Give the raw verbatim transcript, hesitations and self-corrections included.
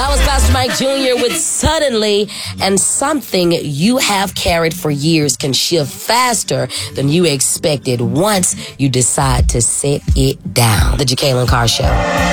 That was Pastor Mike Junior with Suddenly, and something you have carried for years can shift faster than you expected once you decide to set it down. The Jacqueline Carr Show.